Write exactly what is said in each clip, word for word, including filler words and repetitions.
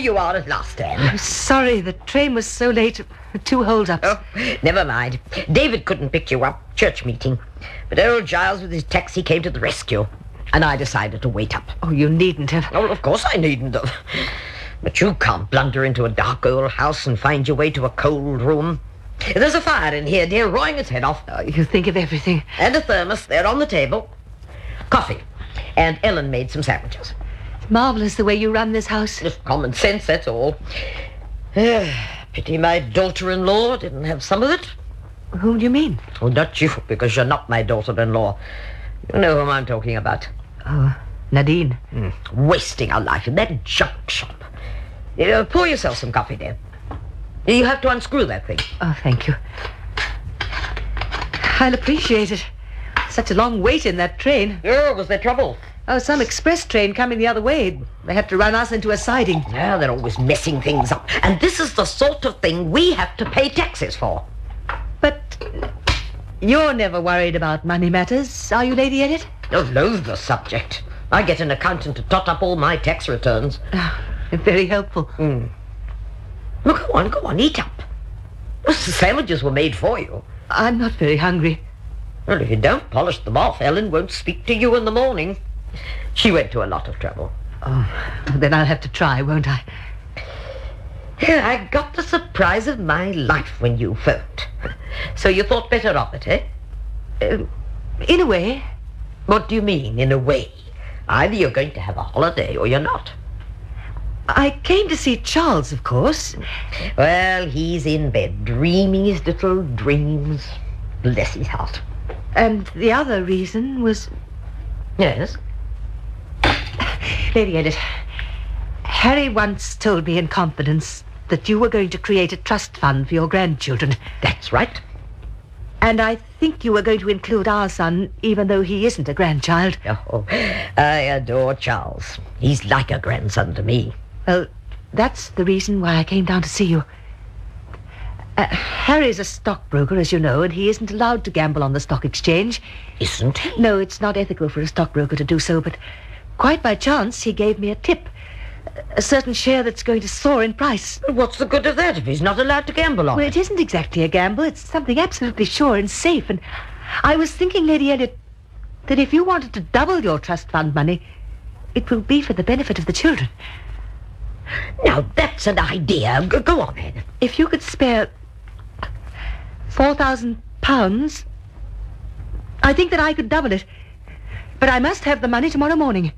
you are at last, Anne. I'm sorry, the train was so late. Two hold-ups. Oh, never mind. David couldn't pick you up. Church meeting. But old Giles with his taxi came to the rescue. And I decided to wait up. Oh, you needn't have. Oh, of course I needn't have. But you can't blunder into a dark old house and find your way to a cold room. There's a fire in here, dear, roaring its head off. Oh, you think of everything. And a thermos there on the table. Coffee. And Ellen made some sandwiches. It's marvellous the way you run this house. Just common sense, that's all. Pity my daughter-in-law didn't have some of it. Whom do you mean? Oh, not you, because you're not my daughter-in-law. You know whom I'm talking about. Oh, Nadine. Mm, wasting her life in that junk shop. You know, pour yourself some coffee, dear. You have to unscrew that thing. Oh, thank you. I'll appreciate it. Such a long wait in that train. Oh, was there trouble? Oh, some express train coming the other way. They had to run us into a siding. Yeah, they're always messing things up. And this is the sort of thing we have to pay taxes for. But you're never worried about money matters, are you, Lady Elliot? Oh, loathe the subject. I get an accountant to tot up all my tax returns. Oh, very helpful. Mm. Well, go on, go on, eat up. The sandwiches were made for you. I'm not very hungry. Well, if you don't polish them off, Ellen won't speak to you in the morning. She went to a lot of trouble. Oh, then I'll have to try, won't I? I got the surprise of my life when you phoned. So you thought better of it, eh? Uh, in a way. What do you mean, in a way? Either you're going to have a holiday or you're not. I came to see Charles, of course. Well, he's in bed, dreaming his little dreams. Bless his heart. And the other reason was... Yes? Lady Elliot, Harry once told me in confidence that you were going to create a trust fund for your grandchildren. That's right. And I think you were going to include our son, even though he isn't a grandchild. Oh, I adore Charles. He's like a grandson to me. Well, that's the reason why I came down to see you. Uh, Harry's a stockbroker, as you know, and he isn't allowed to gamble on the stock exchange. Isn't he? No, it's not ethical for a stockbroker to do so, but quite by chance he gave me a tip. A certain share that's going to soar in price. What's the good of that if he's not allowed to gamble on well, it? Well, it isn't exactly a gamble. It's something absolutely sure and safe. And I was thinking, Lady Elliot, that if you wanted to double your trust fund money, it will be for the benefit of the children. Now, that's an idea. Go, go on, then. If you could spare four thousand pounds, I think that I could double it. But I must have the money tomorrow morning.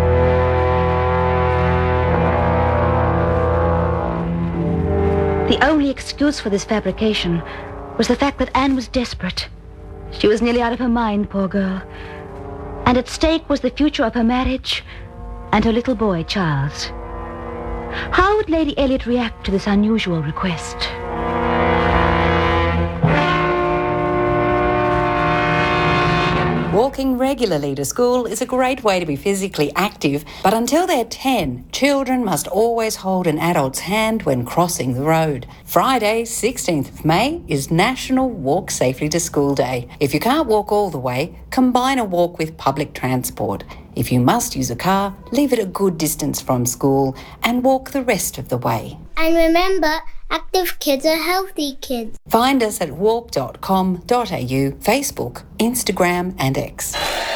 The only excuse for this fabrication was the fact that Anne was desperate. She was nearly out of her mind, poor girl. And at stake was the future of her marriage and her little boy, Charles. How would Lady Elliot react to this unusual request? Walking regularly to school is a great way to be physically active, but until they're ten, children must always hold an adult's hand when crossing the road. Friday, sixteenth of May, is National Walk Safely to School Day. If you can't walk all the way, combine a walk with public transport. If you must use a car, leave it a good distance from school and walk the rest of the way. And remember, active kids are healthy kids. Find us at walk dot com dot a u, Facebook, Instagram and X.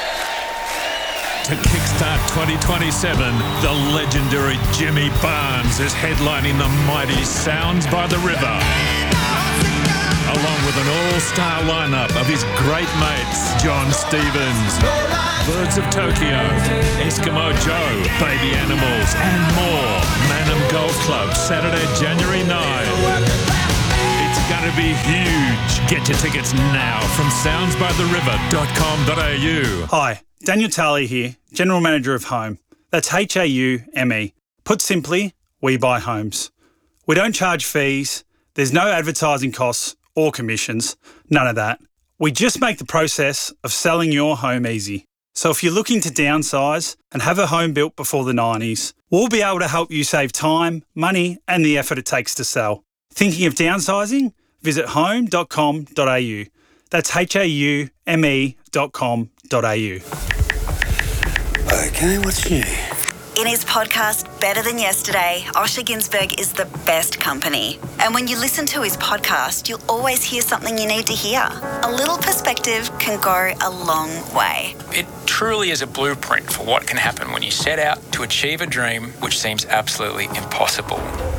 To kickstart twenty twenty-seven, the legendary Jimmy Barnes is headlining the mighty Sounds by the River, along with an all-star lineup of his great mates, John Stevens, Birds of Tokyo, Eskimo Joe, Baby Animals, and more. Manham Golf Club, Saturday, January ninth. It's going to be huge. Get your tickets now from sounds by the river dot com dot a u. Hi, Daniel Talley here, General Manager of Home. That's H A U M E. Put simply, we buy homes. We don't charge fees. There's no advertising costs or commissions. None of that. We just make the process of selling your home easy. So if you're looking to downsize and have a home built before the nineties, we'll be able to help you save time, money and the effort it takes to sell. Thinking of downsizing? Visit home dot com dot a u. That's H A U M E dot com dot a u. Okay, what's new? In his podcast, Better Than Yesterday, Osher Günsberg is the best company. And when you listen to his podcast, you'll always hear something you need to hear. A little perspective can go a long way. It truly is a blueprint for what can happen when you set out to achieve a dream which seems absolutely impossible.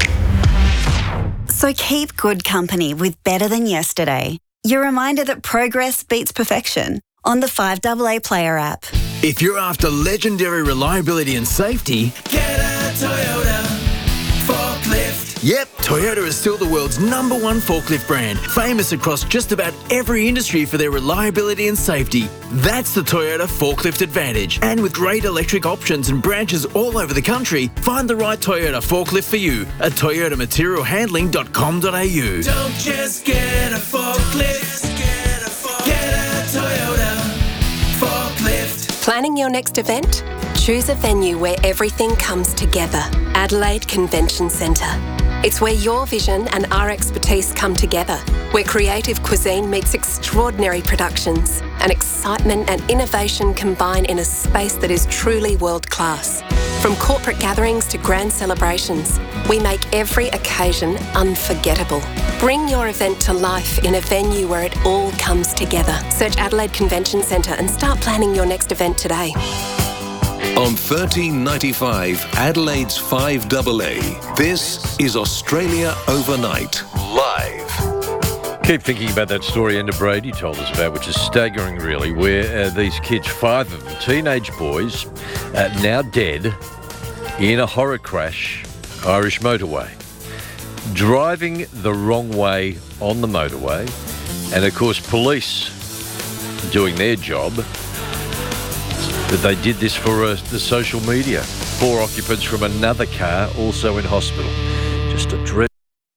So keep good company with Better Than Yesterday. Your reminder that progress beats perfection on the five A A Player app. If you're after legendary reliability and safety, get a Toyota forklift. Yep, Toyota is still the world's number one forklift brand, famous across just about every industry for their reliability and safety. That's the Toyota Forklift Advantage. And with great electric options and branches all over the country, find the right Toyota forklift for you at toyota material handling dot com dot a u. Don't just get a forklift, get a, forklift. Get a Toyota forklift. Planning your next event? Choose a venue where everything comes together. Adelaide Convention Centre. It's where your vision and our expertise come together, where creative cuisine meets extraordinary productions, and excitement and innovation combine in a space that is truly world-class. From corporate gatherings to grand celebrations, we make every occasion unforgettable. Bring your event to life in a venue where it all comes together. Search Adelaide Convention Centre and start planning your next event today. On thirteen ninety-five, Adelaide's five A A, this is Australia Overnight, live. Keep thinking about that story Enda Brady told us about, which is staggering really, where uh, these kids, five of them, teenage boys, uh, now dead in a horror crash, Irish motorway. Driving the wrong way on the motorway, and of course police doing their job. That they did this for uh, the social media. Four occupants from another car also in hospital. Just a dread.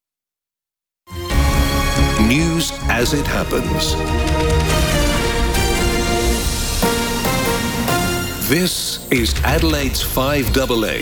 News as it happens. This is Adelaide's five A A.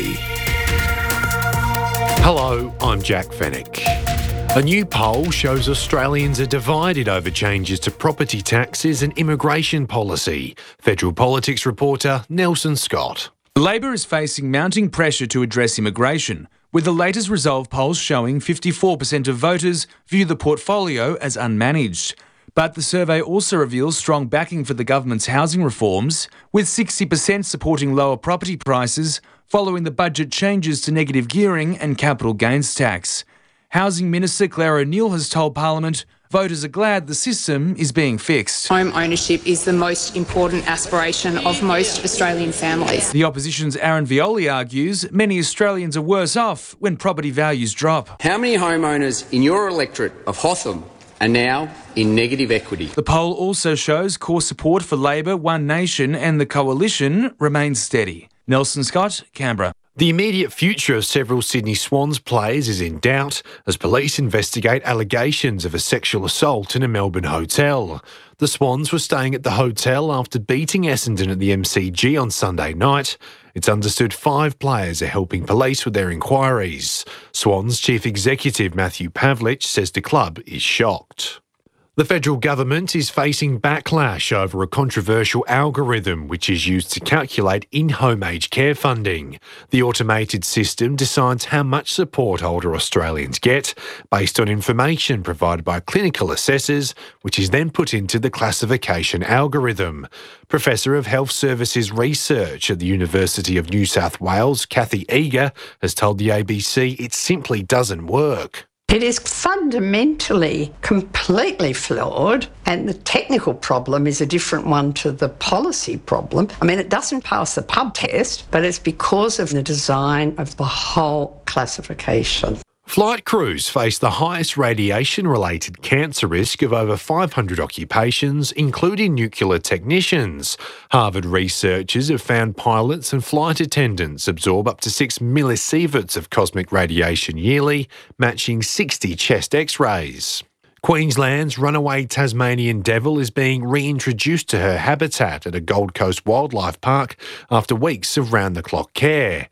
Hello, I'm Jack Fennick. A new poll shows Australians are divided over changes to property taxes and immigration policy. Federal Politics reporter Nelson Scott. Labor is facing mounting pressure to address immigration, with the latest Resolve polls showing fifty-four percent of voters view the portfolio as unmanaged. But the survey also reveals strong backing for the government's housing reforms, with sixty percent supporting lower property prices following the budget changes to negative gearing and capital gains tax. Housing Minister Claire O'Neil has told Parliament voters are glad the system is being fixed. Home ownership is the most important aspiration of most Australian families. The opposition's Aaron Violi argues many Australians are worse off when property values drop. How many homeowners in your electorate of Hotham are now in negative equity? The poll also shows core support for Labor, One Nation and the Coalition remains steady. Nelson Scott, Canberra. The immediate future of several Sydney Swans players is in doubt as police investigate allegations of a sexual assault in a Melbourne hotel. The Swans were staying at the hotel after beating Essendon at the M C G on Sunday night. It's understood five players are helping police with their inquiries. Swans Chief Executive Matthew Pavlich says the club is shocked. The federal government is facing backlash over a controversial algorithm which is used to calculate in-home aged care funding. The automated system decides how much support older Australians get based on information provided by clinical assessors, which is then put into the classification algorithm. Professor of Health Services Research at the University of New South Wales, Kathy Eager, has told the A B C it simply doesn't work. It is fundamentally completely flawed, and the technical problem is a different one to the policy problem. I mean, it doesn't pass the pub test, but it's because of the design of the whole classification. Flight crews face the highest radiation-related cancer risk of over five hundred occupations, including nuclear technicians. Harvard researchers have found pilots and flight attendants absorb up to six millisieverts of cosmic radiation yearly, matching sixty chest X-rays. Queensland's runaway Tasmanian devil is being reintroduced to her habitat at a Gold Coast wildlife park after weeks of round-the-clock care.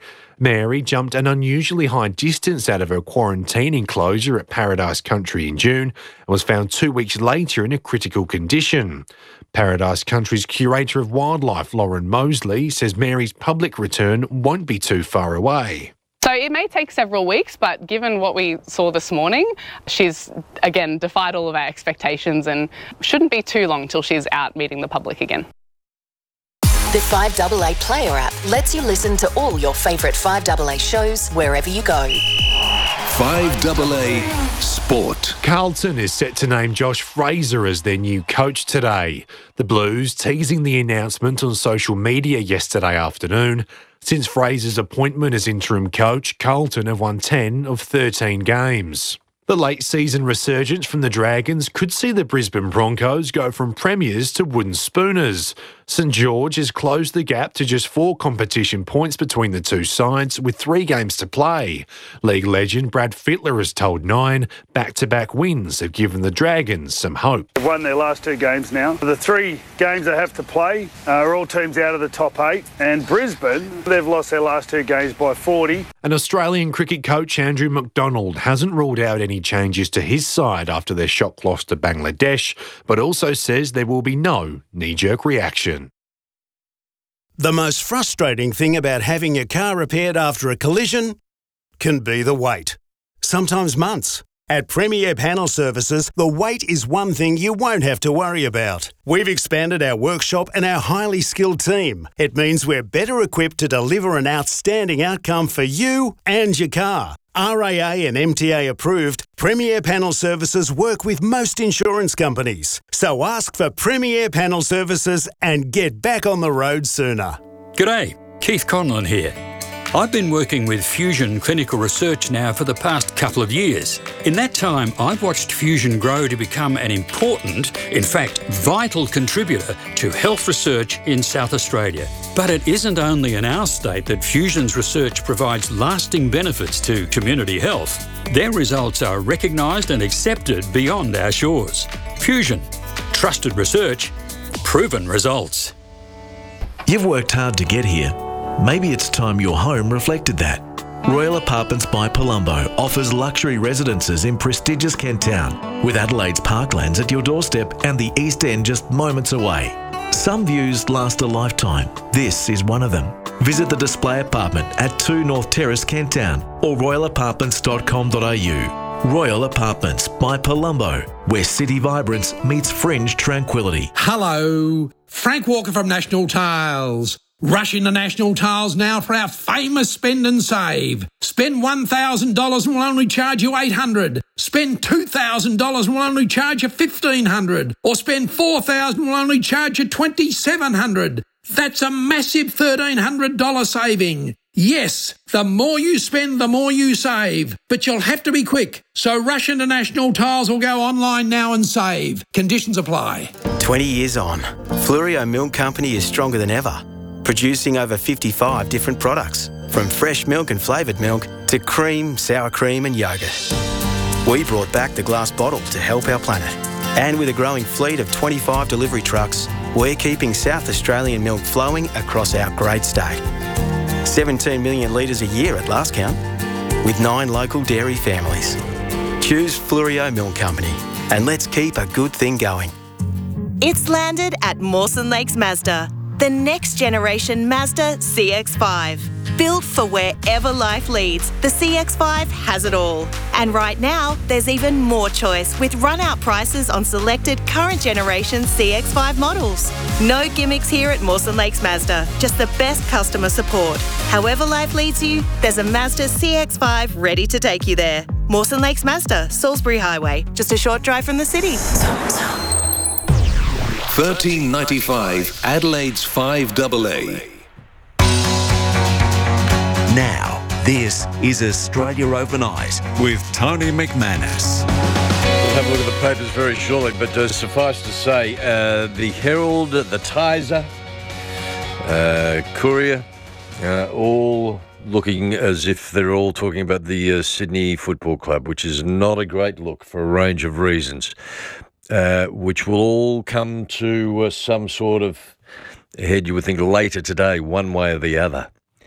Mary jumped an unusually high distance out of her quarantine enclosure at Paradise Country in June and was found two weeks later in a critical condition. Paradise Country's curator of wildlife, Lauren Mosley, says Mary's public return won't be too far away. So it may take several weeks, but given what we saw this morning, she's, again, defied all of our expectations and shouldn't be too long till she's out meeting the public again. The five A A Player app lets you listen to all your favourite five A A shows wherever you go. five A A Sport. Carlton is set to name Josh Fraser as their new coach today. The Blues teasing the announcement on social media yesterday afternoon. Since Fraser's appointment as interim coach, Carlton have won ten of thirteen games. The late-season resurgence from the Dragons could see the Brisbane Broncos go from premiers to wooden spooners. St George has closed the gap to just four competition points between the two sides with three games to play. League legend Brad Fittler has told Nine back-to-back wins have given the Dragons some hope. They've won their last two games now. The three games they have to play are all teams out of the top eight, and Brisbane, they've lost their last two games by forty. An Australian cricket coach, Andrew McDonald, hasn't ruled out any changes to his side after their shock loss to Bangladesh, but also says there will be no knee-jerk reaction. The most frustrating thing about having your car repaired after a collision can be the wait. Sometimes months. At Premier Panel Services, the wait is one thing you won't have to worry about. We've expanded our workshop and our highly skilled team. It means we're better equipped to deliver an outstanding outcome for you and your car. R A A and M T A approved, Premier Panel Services work with most insurance companies. So ask for Premier Panel Services and get back on the road sooner. G'day, Keith Conlon here. I've been working with Fusion Clinical Research now for the past couple of years. In that time, I've watched Fusion grow to become an important, in fact, vital contributor to health research in South Australia. But it isn't only in our state that Fusion's research provides lasting benefits to community health. Their results are recognised and accepted beyond our shores. Fusion. Trusted research. Proven results. You've worked hard to get here. Maybe it's time your home reflected that. Royal Apartments by Palumbo offers luxury residences in prestigious Kent Town, with Adelaide's parklands at your doorstep and the East End just moments away. Some views last a lifetime. This is one of them. Visit the display apartment at two North Terrace, Kent Town, or royal apartments dot com dot a u. Royal Apartments by Palumbo, where city vibrance meets fringe tranquility. Hello, Frank Walker from National Tiles. Rush into National Tiles now for our famous spend and save. Spend one thousand dollars and we'll only charge you eight hundred dollars. Spend two thousand dollars and we'll only charge you fifteen hundred dollars. Or spend four thousand dollars and we'll only charge you twenty-seven hundred dollars. That's a massive thirteen hundred dollars saving. Yes, the more you spend, the more you save. But you'll have to be quick. So rush into National Tiles or go online now and save. Conditions apply. twenty years on, Fluorio Milk Company is stronger than ever. Producing over fifty-five different products, from fresh milk and flavoured milk to cream, sour cream and yoghurt. We brought back the glass bottle to help our planet. And with a growing fleet of twenty-five delivery trucks, we're keeping South Australian milk flowing across our great state. seventeen million litres a year at last count, with nine local dairy families. Choose Fluorio Milk Company and let's keep a good thing going. It's landed at Mawson Lakes Mazda. The next generation Mazda C X five. Built for wherever life leads, the C X five has it all. And right now, there's even more choice with run-out prices on selected current generation C X five models. No gimmicks here at Mawson Lakes Mazda, just the best customer support. However life leads you, there's a Mazda C X five ready to take you there. Mawson Lakes Mazda, Salisbury Highway, just a short drive from the city. thirteen ninety-five Adelaide's five A A. Now, this is Australia Overnight with Tony McManus. We'll have a look at the papers very shortly, but uh, suffice to say, uh, the Herald, the Tiser, uh, Courier, uh, all looking as if they're all talking about the uh, Sydney Football Club, which is not a great look for a range of reasons. Uh, which will all come to uh, some sort of head, you would think, later today, one way or the other.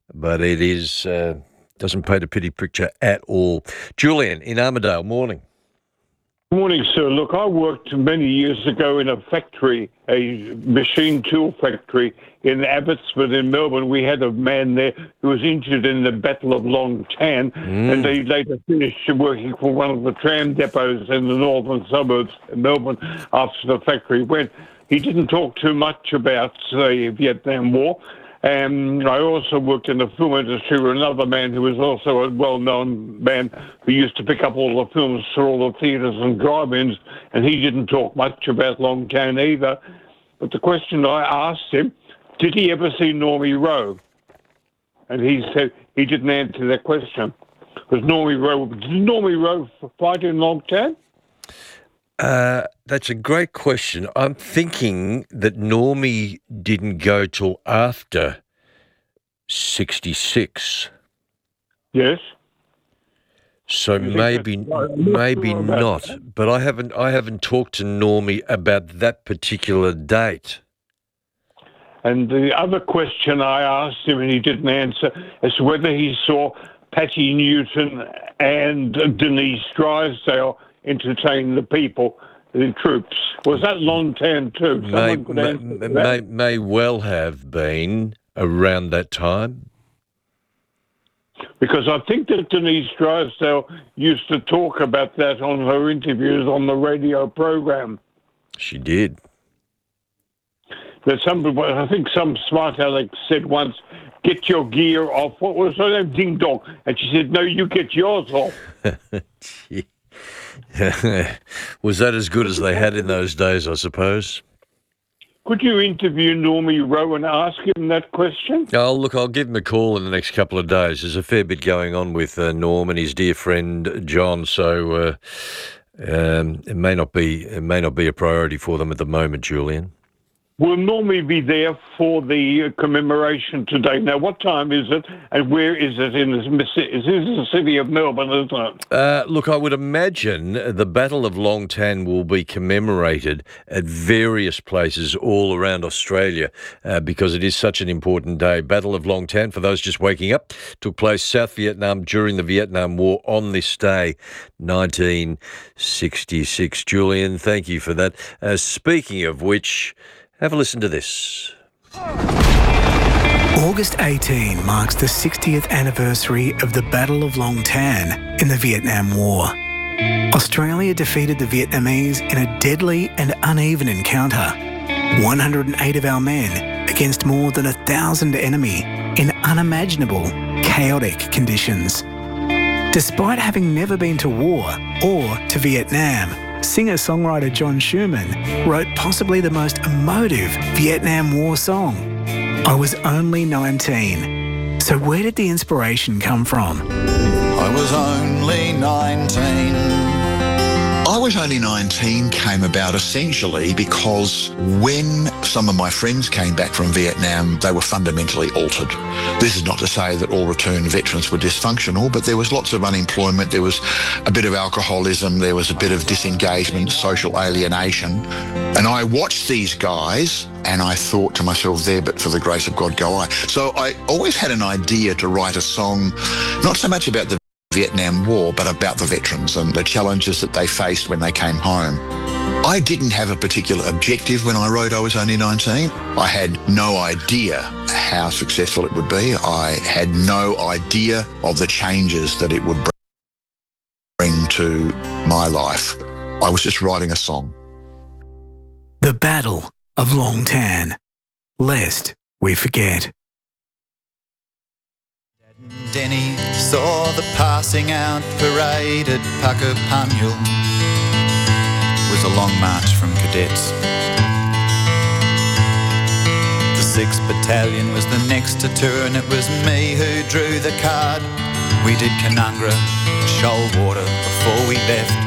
but it is uh, doesn't paint a pretty picture at all. Julian in Armidale, morning. Morning, sir. Look, I worked many years ago in a factory, a machine tool factory in Abbotsford in Melbourne. We had a man there who was injured in the Battle of Long Tan, mm. and he later finished working for one of the tram depots in the northern suburbs of Melbourne after the factory went. He didn't talk too much about the Vietnam War. And I also worked in the film industry with another man who was also a well-known man who used to pick up all the films for all the theatres and drive-ins, and he didn't talk much about Long Tan either. But the question I asked him, did he ever see Normie Rowe? And he said he didn't answer that question. Was Normie Rowe, did Normie Rowe fight in Long Tan? Uh, that's a great question. I'm thinking that Normie didn't go till after sixty-six. Yes. So maybe maybe not. But I haven't I haven't talked to Normie about that particular date. And the other question I asked him and he didn't answer is whether he saw Patty Newton and Denise Drysdale entertain the people, the troops. Was that Long Tan too? May, may, may, may well have been around that time. Because I think that Denise Drysdale used to talk about that on her interviews on the radio program. She did. But some, I think some smart Alex said once, get your gear off. What was her name? Ding Dong. And she said, no, you get yours off. Was that as good as they had in those days, I suppose? Could you interview Normie Rowe and ask him that question? Oh, look, I'll give him a call in the next couple of days. There's a fair bit going on with uh, Norm and his dear friend John, so uh, um, it may not be it may not be a priority for them at the moment, Julian. Will Normie be there for the commemoration today? Now, what time is it, and where is it in the city? This is the city of Melbourne, isn't it? Uh, look, I would imagine the Battle of Long Tan will be commemorated at various places all around Australia uh, because it is such an important day. Battle of Long Tan, for those just waking up, took place South Vietnam during the Vietnam War on this day, nineteen sixty-six. Julian, thank you for that. Uh, speaking of which, have a listen to this. August eighteenth marks the sixtieth anniversary of the Battle of Long Tan in the Vietnam War. Australia defeated the Vietnamese in a deadly and uneven encounter. one hundred eight of our men against more than a thousand enemy in unimaginable, chaotic conditions. Despite having never been to war or to Vietnam, singer-songwriter John Schumann wrote possibly the most emotive Vietnam War song. I was only nineteen. So where did the inspiration come from? I was only nineteen. I was only nineteen came about essentially because when some of my friends came back from Vietnam, they were fundamentally altered. This is not to say that all returned veterans were dysfunctional, but there was lots of unemployment, there was a bit of alcoholism, there was a bit of disengagement, social alienation. And I watched these guys and I thought to myself, there but for the grace of God go I. So I always had an idea to write a song, not so much about the Vietnam War, but about the veterans and the challenges that they faced when they came home. I didn't have a particular objective when I wrote I was only nineteen. I had no idea how successful it would be. I had no idea of the changes that it would bring to my life. I was just writing a song. The Battle of Long Tan, lest we forget. Denny saw the passing out parade at Puckapunyal. It was a long march from cadets. The sixth Battalion was the next to turn. It was me who drew the card. We did Canungra, Shoalwater before we left.